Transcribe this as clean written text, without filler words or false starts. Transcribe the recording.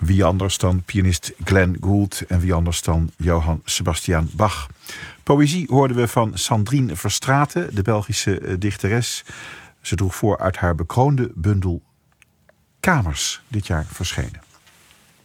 Wie anders dan pianist Glenn Gould en wie anders dan Johann Sebastian Bach. Poëzie hoorden we van Sandrine Verstraeten, de Belgische dichteres. Ze droeg voor uit haar bekroonde bundel Kamers, dit jaar verschenen.